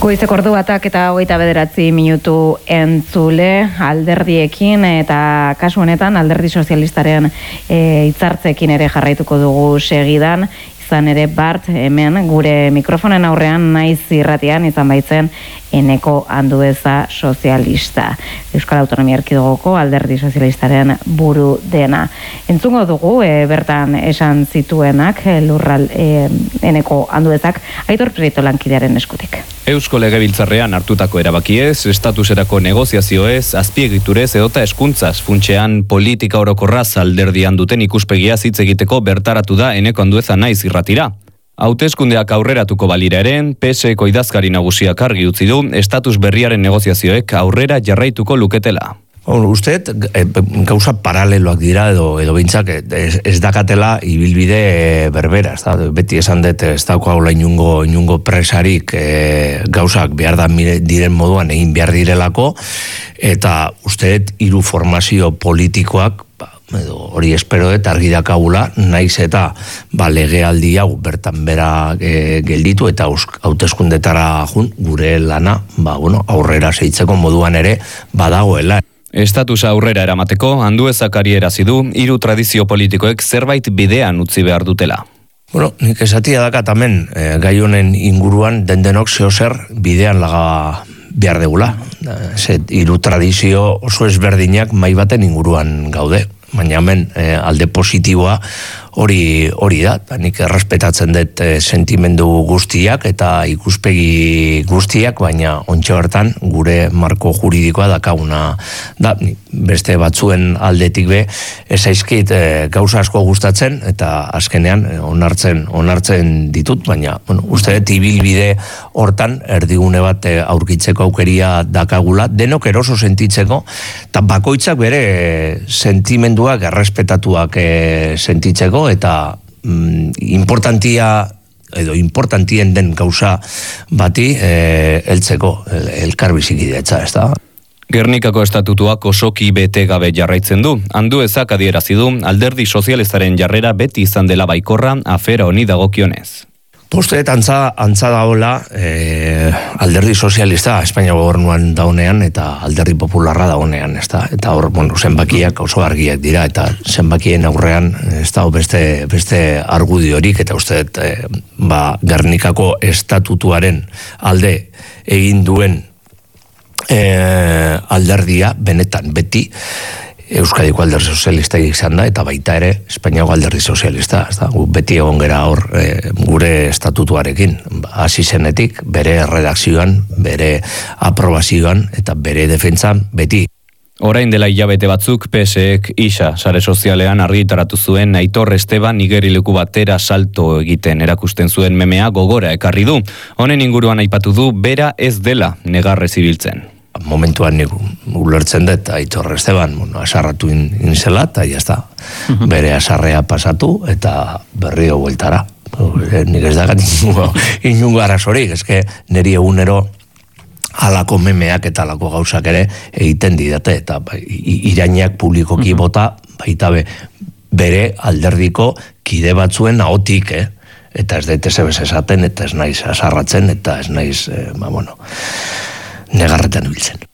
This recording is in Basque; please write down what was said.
Goizeko ordu batak eta 29 minutu entzule alderdiekin eta kasu honetan alderdi sozialistaren hitzartzeekin ere jarraituko dugu segidan. Izan ere Bart hemen gure mikrofonen aurrean naiz irratian izan baitzen Eneko Andueza sozialista. Euskal Autonomia Erkidegoko alderdi sozialistaren buru dena. Entzungo dugu bertan esan zituenak Eneko Anduezak Aitor Prieto lankidearen eskutik. Eusko Legebiltzarrean hartutako erabakiez, estatuserako negoziazioez, azpiegiturez edota eskuntzaz funtsean politika orokorraz alderdian duten ikuspegia hitz egiteko bertaratu da Eneko Andueza naiz irratira. Hauteskundeak aurreratuko balira ere, PSeko idazkari nagusiak argi utzi du estatus berriaren negoziazioek aurrera jarraituko luketela. Usteet, gauza paraleloak dira edo bintzak ez dakatela ibilbide berbera, beti esan dut ez daukagola inungo presarik gauzak behar da diren moduan egin behar direlako, eta usteet hiru formazio politikoak hori espero dut argi dakagula, naiz eta legealdi hau bertan bera gelditu eta hauteskundetara gure lana aurrera zeitzeko moduan ere badagoela. Estatusa aurrera eramateko, Anduezak adierazi du hiru tradizio politikoek zerbait bidean utzi behar dutela. Nik esatia dakat hemen gai honen inguruan denok zeozer bidean laga behar degula. Hiru tradizio oso ezberdinak mahai baten inguruan gaude. Baina hemen alde positiboa hori da. Nik errespetatzen dut sentimendu guztiak eta ikuspegi guztiak, baina ontsa bertan gure marko juridikoa dakaguna da. Beste batzuen aldetik ezaizkit gauza asko gustatzen eta azkenean onartzen ditut, baina uste dut ibilbide hortan erdigune bat aurkitzeko aukeria dakagula, denok eroso sentitzeko, eta bakoitzak bere sentimenduak errespetatuak sentitzeko, eta importantien den gauza bati heltzeko elkarbizikidetza, ez da? Gernikako estatutuak osoki bete gabe jarraitzen du. Anduezak adierazi du alderdi sozialistaren jarrera beti izan dela baikorra afera honi dagokionez. Posteet antza dagoela alderdi sozialista Espainia gobernuan daunean eta alderdi popularra daunean, eta hor zenbakiak oso argiak dira eta zenbakien aurrean ez dago beste argudiorik, eta usteet Gernikako estatutuaren alde egin duen alderdia benetan beti Euskadiko alderdi sozialista izan da, eta baita ere Espainiako alderdi sozialista, beti egon gera hor gure estatutuarekin, hasi zenetik bere redakzioan, bere aprobazioan eta bere defentsan beti. Orain dela hilabete batzuk, PSek isa sare sozialean argitaratu zuen Aitor Esteban igerileku batera salto egiten erakusten zuen memea gogora ekarri du. Honen inguruan aipatu du bera ez dela negarrez ibiltzen. Momentuan nik ulertzen dut Aitor Esteban asarratu inzela, eta jazta, bere asarrea pasatu eta berrio bueltara. Nik ez dakat inungo arazorik, eske niri egunero halako memeak eta halako gauzak ere egiten didate, eta irainak publikoki bota baita bere alderdiko kide batzuen ahotik, eta ez daitez esaten, eta ez naiz asarratzen, eta ez naiz, negarretan biltzen.